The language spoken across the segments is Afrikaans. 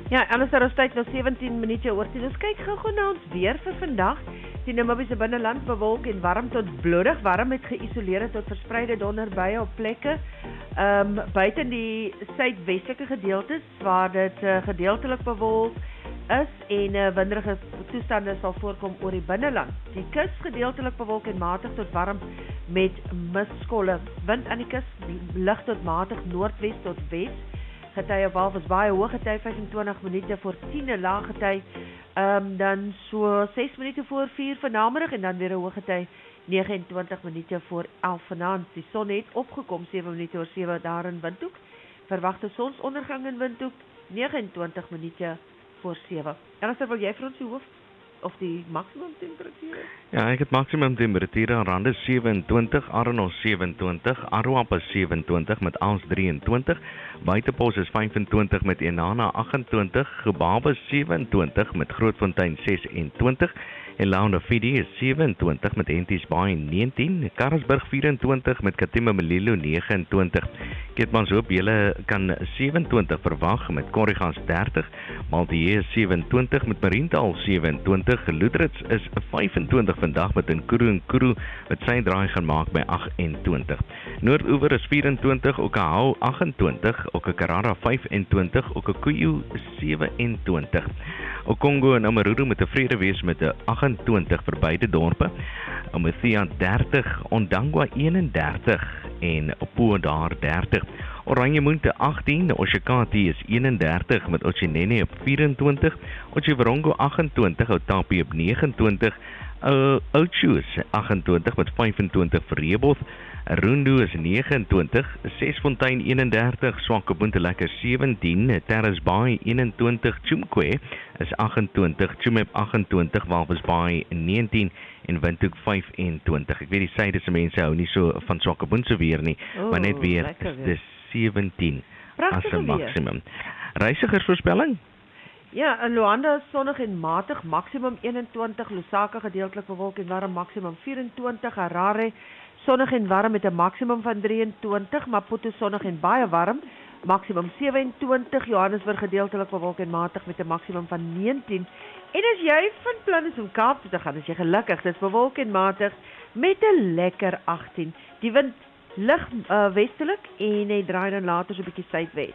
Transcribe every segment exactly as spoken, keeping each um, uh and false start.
Ja, anders is tyd nou sewentien minute oor tien. Ons kyk gou-gou na ons weer vir vandag. Die Namibiese binneland bewolk en warm tot bloedig warm met geïsoleerde tot verspreide donderbuie op plekke. Um, buite in die suidwestelike gedeeltes waar dit uh, gedeeltelik bewolk is en uh, winderige toestande sal voorkom oor die binneland. Die kus gedeeltelik bewolk en matig tot warm met misskolle. Wind aan die kus lig tot matig noordwes tot wes. Gety op Walvis baie hoë gety vyfentwintig minute voor tien, 'n lae gety um, dan so ses minute voor vier vanmiddag en dan weer 'n hoë gety negenentwintig minute voor elf vanaand. Die son het opgekom sewe minute oor sewe daar in Windhoek. Verwagte sonsondergang in Windhoek negenentwintig minute voor sewe. En as wil jy vir ons die hoof of die maksimum temperatuur? Ja, ek het maksimum temperatuur aan Rande sewenentwintig, Arnos sewenentwintig, Aruapa sewenentwintig met Als drieëntwintig, Buitepos is vyfentwintig met Enana agentwintig, Gebabe sewenentwintig met Grootfontein sesentwintig, en Launafidi is sewenentwintig met Enties Bay negentien, Karasburg vierentwintig met Katima Melilo negenentwintig. Keetmanshoop, julle kan sewenentwintig verwag met Korrigas dertig, Maltier sewenentwintig met Mariental sewenentwintig, Loudrits is vyfentwintig vandag met Nkuru Nkuru wat sy draai gaan maak by agentwintig. Noordoewer is vierentwintig, Okahau agentwintig, Okakarara vyfentwintig, Okakuyu sewenentwintig. Okongo en Amaruru met 'n vrede wees met 'n agentwintig vir beide dorpe. Omothea dertig, Ondangwa eenendertig en Opoa daar dertig. Oranjemoente achttien, Oshakati is eenendertig met Ochinene op vierentwintig, Otjiwarongo agentwintig, Otapi op negenentwintig, uh, Oudtshoorn is agentwintig met vyfentwintig vir Reboth, Rundu is negenentwintig, Sesfontein eenendertig, Swakopmund lekker sewentien, Terrace Bay eenentwintig, Chumkwe is agentwintig, Chumep agentwintig, Walvis Bay negentien en Windhoek vyfentwintig. Ek weet die syde se mense hou nie so van Swakopmund se weer nie, oh, maar net weer dis sewentien as 'n maksimum. Reisigersvoorspelling? Ja, in Luanda is sonnig en matig, maksimum eenentwintig, Lusaka gedeeltelik bewolk en warm, maksimum vierentwintig, Harare sonnig en warm met 'n maksimum van drieëntwintig, Maputo sonnig en baie warm, maksimum sewentwintig, Johannesburg gedeeltelik bewolk en matig met 'n maksimum van negentien. En as jy van plan is om Kaap toe te gaan, is jy gelukkig, dit is bewolk en matig met 'n lekker agttien. Die wind lig uh, westelik en hy draai dan later so 'n bietjie suidwes.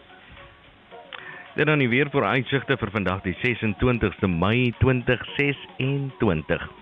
Dit dan die weer vooruitsigte vir vandag die sesentwintigste Mei tweeduisend ses en twintig.